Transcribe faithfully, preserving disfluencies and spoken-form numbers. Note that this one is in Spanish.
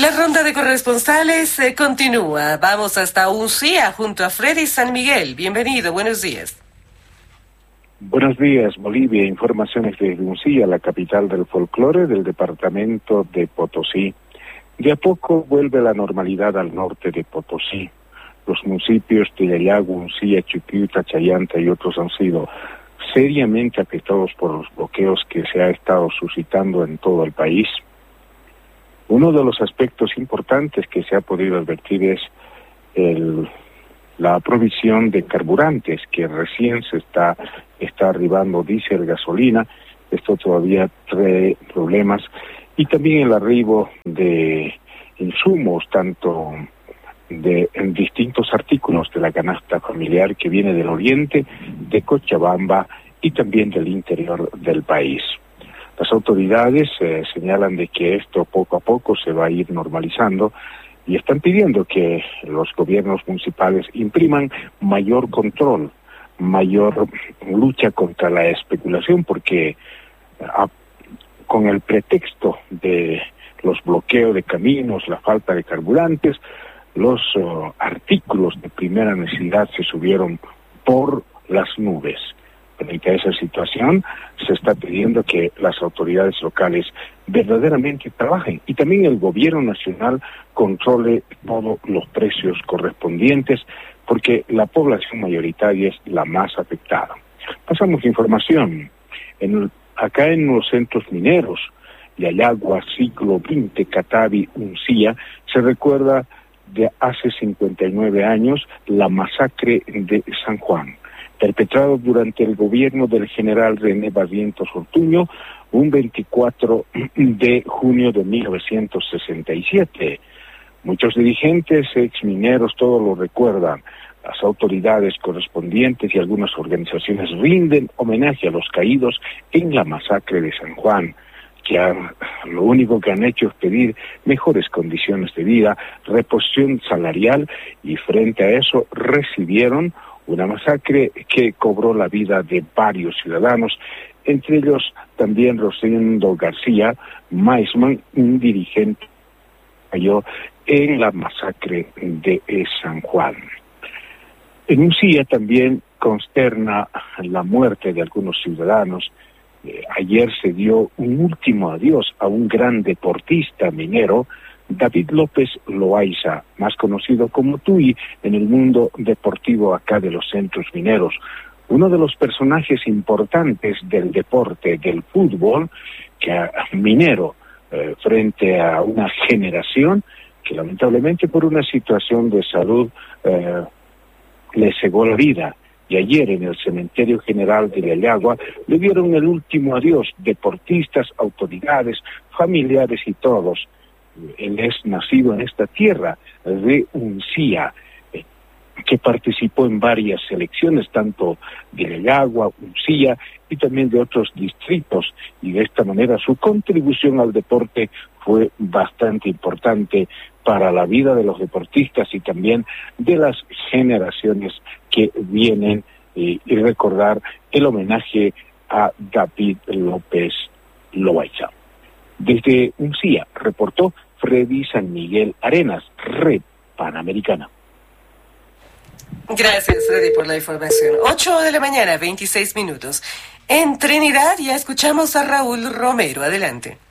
La ronda de corresponsales eh, continúa. Vamos hasta Uncía junto a Freddy San Miguel. Bienvenido, buenos días. Buenos días, Bolivia. Informaciones desde Uncía, la capital del folclore del departamento de Potosí. De a poco vuelve la normalidad al norte de Potosí. Los municipios de Yayago, Uncía, Chiquiuta, Chayanta y otros han sido seriamente afectados por los bloqueos que se ha estado suscitando en todo el país. Uno de los aspectos importantes que se ha podido advertir es el, la provisión de carburantes, que recién se está, está arribando diésel, gasolina. Esto todavía trae problemas. Y también el arribo de insumos, tanto de en distintos artículos de la canasta familiar que viene del oriente, de Cochabamba y también del interior del país. Las autoridades eh, señalan de que esto poco a poco se va a ir normalizando y están pidiendo que los gobiernos municipales impriman mayor control, mayor lucha contra la especulación, porque a, con el pretexto de los bloqueos de caminos, la falta de carburantes, los uh, artículos de primera necesidad se subieron por las nubes. Frente a esa situación, se está pidiendo que las autoridades locales verdaderamente trabajen y también el gobierno nacional controle todos los precios correspondientes, porque la población mayoritaria es la más afectada. Pasamos información. En, acá en los centros mineros, Yayagua, Siglo veinte, Catavi, Uncía, se recuerda de hace cincuenta y nueve años la masacre de San Juan, perpetrado durante el gobierno del general René Barrientos Ortuño, un veinticuatro de junio de mil novecientos sesenta y siete. Muchos dirigentes, exmineros, todos lo recuerdan. Las autoridades correspondientes y algunas organizaciones rinden homenaje a los caídos en la masacre de San Juan, que han, lo único que han hecho es pedir mejores condiciones de vida, reposición salarial, y frente a eso recibieron una masacre que cobró la vida de varios ciudadanos, entre ellos también Rosendo García Maisman, un dirigente que cayó en la masacre de San Juan. En Uncía también consterna la muerte de algunos ciudadanos. Eh, ayer se dio un último adiós a un gran deportista minero, David López Loaiza, más conocido como Tui en el mundo deportivo acá de los centros mineros. Uno de los personajes importantes del deporte, del fútbol, que a, minero, eh, frente a una generación que lamentablemente por una situación de salud eh, le cegó la vida. Y ayer en el cementerio general de Yayagua le dieron el último adiós, deportistas, autoridades, familiares y todos. Él es nacido en esta tierra de Uncía, eh, que participó en varias selecciones, tanto de Yayagua, Uncía y también de otros distritos, y de esta manera su contribución al deporte fue bastante importante para la vida de los deportistas y también de las generaciones que vienen, eh, y recordar el homenaje a David López Loaiza. Desde Uncía reportó Freddy San Miguel Arenas, Red Panamericana. Gracias, Freddy, por la información. ocho de la mañana, veintiséis minutos. En Trinidad ya escuchamos a Raúl Romero. Adelante.